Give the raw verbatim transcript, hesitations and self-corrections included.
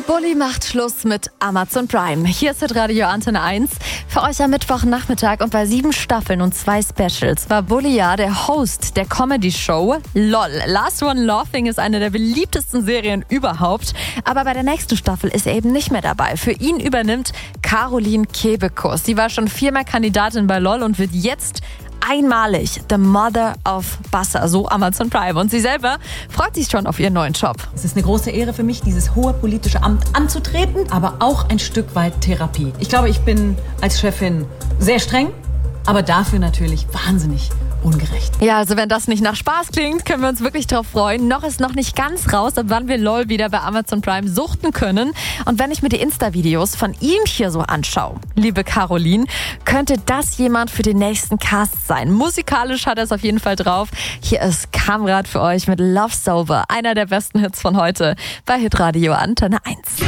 Bulli macht Schluss mit Amazon Prime. Hier ist Hitradio Antenne eins. Für euch am Mittwochnachmittag und bei sieben Staffeln und zwei Specials war Bulli ja der Host der Comedy-Show LOL. Last One Laughing ist eine der beliebtesten Serien überhaupt. Aber bei der nächsten Staffel ist er eben nicht mehr dabei. Für ihn übernimmt Caroline Kebekus. Sie war schon viermal Kandidatin bei LOL und wird jetzt einmalig The Mother of Buster, so Amazon Prime. Und sie selber freut sich schon auf ihren neuen Job. Es ist eine große Ehre für mich, dieses hohe politische Amt anzutreten, aber auch ein Stück weit Therapie. Ich glaube, ich bin als Chefin sehr streng, aber dafür natürlich wahnsinnig ungerecht. Ja, also wenn das nicht nach Spaß klingt, können wir uns wirklich drauf freuen. Noch ist noch nicht ganz raus, ab wann wir LOL wieder bei Amazon Prime suchten können. Und wenn ich mir die Insta-Videos von ihm hier so anschaue, liebe Caroline, könnte das jemand für den nächsten Cast sein. Musikalisch hat er es auf jeden Fall drauf. Hier ist Kamrat für euch mit Love Sober, einer der besten Hits von heute bei Hitradio Antenne eins.